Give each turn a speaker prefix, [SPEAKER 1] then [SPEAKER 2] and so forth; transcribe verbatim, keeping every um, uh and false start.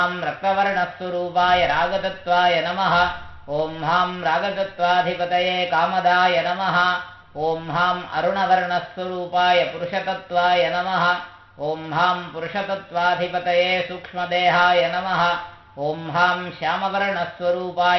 [SPEAKER 1] रक्तवर्णस्वरूपाय रागतत्त्वाय नमः। ॐ हां रागतत्त्वाधिपतये कामदाय नमः। ॐ हां अरुणवर्णस्वरूपाय पुरुषतत्त्वाय नमः। ॐ हां पुरुषतत्त्वाधिपतये सूक्ष्मदेहाय नमः। ॐ हां श्यामवर्णस्वरूपाय